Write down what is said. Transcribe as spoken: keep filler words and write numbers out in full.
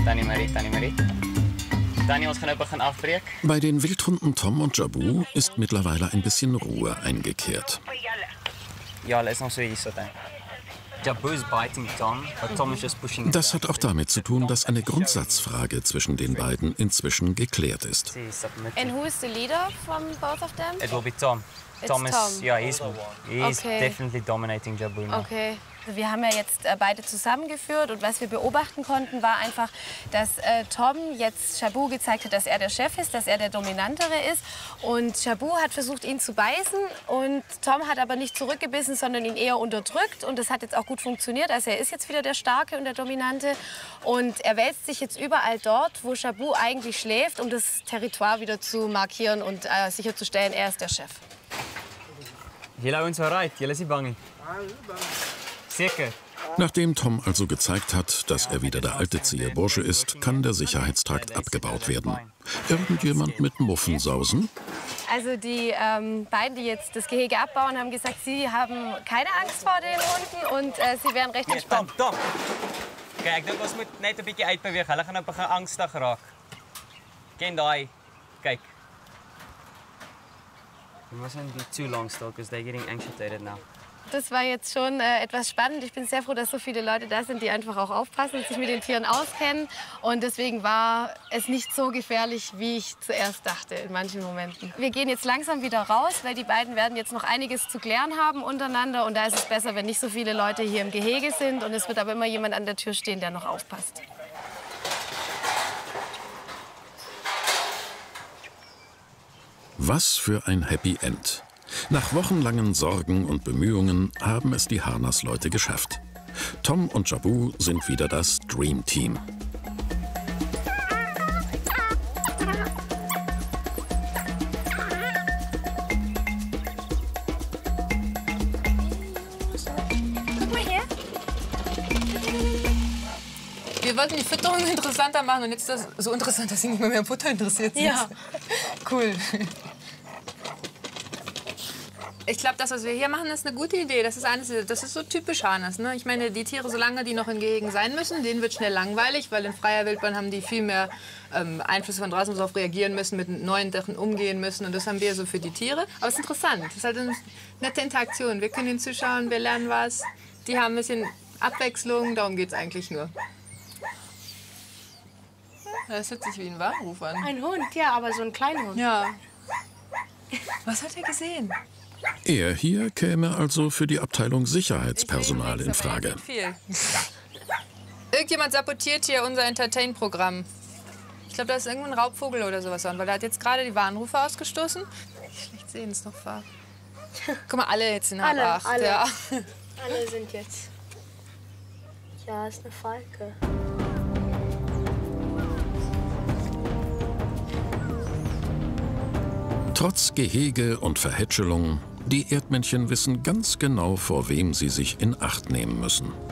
Tannie Marie, Tannie Marie. Tannie, ons gaan nou begin afbreek. Bei den Wildhunden Tom und Jabu ist mittlerweile ein bisschen Ruhe eingekehrt. Jalle ist noch so hier, so Tannie. Jabu is biting Tom, but Tom is just pushing. Das hat auch damit zu tun, dass eine Grundsatzfrage zwischen den beiden inzwischen geklärt ist. And who is the leader from both of them? It will be Tom. It's Tom is, Tom. yeah, he's, he's Okay. definitely dominating Jabu now. Okay. Wir haben ja jetzt äh, beide zusammengeführt und was wir beobachten konnten, war einfach, dass äh, Tom jetzt Jabu gezeigt hat, dass er der Chef ist, dass er der Dominantere ist. Und Jabu hat versucht, ihn zu beißen und Tom hat aber nicht zurückgebissen, sondern ihn eher unterdrückt. Und das hat jetzt auch gut funktioniert. Also er ist jetzt wieder der Starke und der Dominante. Und er wälzt sich jetzt überall dort, wo Jabu eigentlich schläft, um das Territoire wieder zu markieren und äh, sicherzustellen, er ist der Chef. Julle hou ons right, julle is nie bang nie. Seker. Nachdem Tom also gezeigt hat, dass er wieder der alte zähe Bursche ist, kann der Sicherheitstrakt abgebaut werden. Irgendjemand mit Muffensausen? Also die ähm, beiden, die jetzt das Gehege abbauen, haben gesagt, sie haben keine Angst vor den Hunden und äh, sie wären recht Nee, Tom, entspannt. Tom. Kijk, ek dink ons moet net 'n bietjie uitbeweeg. Hulle gaan nou begin angstig raak. Ken daai. Kyk. We mustn't be too long still, because they're getting agitated now. Das war jetzt schon äh, etwas spannend. Ich bin sehr froh, dass so viele Leute da sind, die einfach auch aufpassen und sich mit den Tieren auskennen. Und deswegen war es nicht so gefährlich, wie ich zuerst dachte in manchen Momenten. Wir gehen jetzt langsam wieder raus, weil die beiden werden jetzt noch einiges zu klären haben untereinander. Und da ist es besser, wenn nicht so viele Leute hier im Gehege sind. Und es wird aber immer jemand an der Tür stehen, der noch aufpasst. Was für ein Happy End. Nach wochenlangen Sorgen und Bemühungen haben es die Harnas-Leute geschafft. Tom und Jabu sind wieder das Dream Team. Wir wollten die Fütterung interessanter machen und jetzt ist das so interessant, dass sie nicht mehr mehr am Futter interessiert sind. Ja. Cool. Ich glaube, das, was wir hier machen, ist eine gute Idee. Das ist, eines, das ist so typisch Harnas. Ne? Ich meine, die Tiere, solange die noch in Gehegen sein müssen, denen wird schnell langweilig, weil in freier Wildbahn haben die viel mehr ähm, Einflüsse von draußen, darauf reagieren müssen, mit neuen Sachen umgehen müssen. Und das haben wir so für die Tiere. Aber es ist interessant. Es ist halt eine nette Interaktion. Wir können ihnen zuschauen, wir lernen was. Die haben ein bisschen Abwechslung, darum geht es eigentlich nur. Das hört sich wie ein Warnruf an. Ein Hund, ja, aber so ein kleiner Hund. Ja. Was hat er gesehen? Er hier käme also für die Abteilung Sicherheitspersonal in Frage. Viel. Irgendjemand sabotiert hier unser Entertain-Programm. Ich glaube, da ist irgendwo ein Raubvogel oder sowas an, weil er hat jetzt gerade die Warnrufe ausgestoßen. Schlecht sehen, ist noch fahr. Guck mal, alle jetzt in Alle, acht. alle. Ja. Alle sind jetzt. Ja, ist eine Falke. Trotz Gehege und Verhätschelung, die Erdmännchen wissen ganz genau, vor wem sie sich in Acht nehmen müssen.